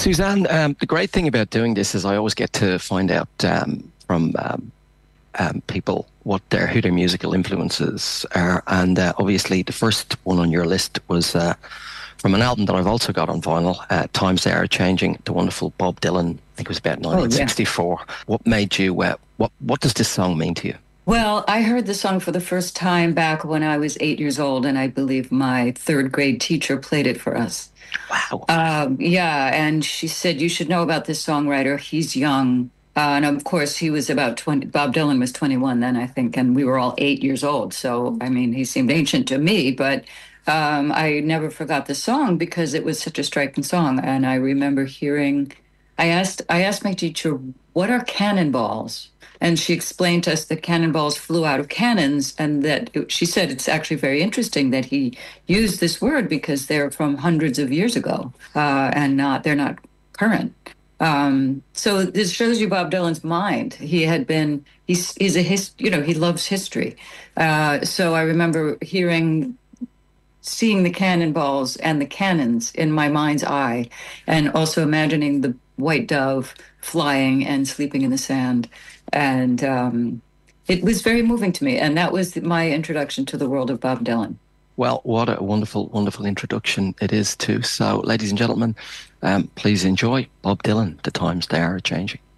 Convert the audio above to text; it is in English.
Suzanne, the great thing about doing this is I always get to find out from people who their musical influences are, and obviously the first one on your list was from an album that I've also got on vinyl, Times They Are Changing, the wonderful Bob Dylan. I think it was about 1964. Yeah. What made you? What does this song mean to you? Well, I heard the song for the first time back when I was 8 years old, and I believe my third grade teacher played it for us. Wow. Yeah, and she said, you should know about this songwriter. He's young. And of course, he was about 20. Bob Dylan was 21 then, I think, and we were all 8 years old. So, I mean, he seemed ancient to me, but I never forgot the song because it was such a striking song. And I remember I asked my teacher, what are cannonballs? And she explained to us that cannonballs flew out of cannons, and she said it's actually very interesting that he used this word because they're from hundreds of years ago, and they're not current. So this shows you Bob Dylan's mind. He loves history. So I remember seeing the cannonballs and the cannons in my mind's eye, and also imagining the white dove flying and sleeping in the sand. And it was very moving to me. And that was my introduction to the world of Bob Dylan. Well, what a wonderful, wonderful introduction it is too. So, ladies and gentlemen, please enjoy Bob Dylan, The Times They Are Changing.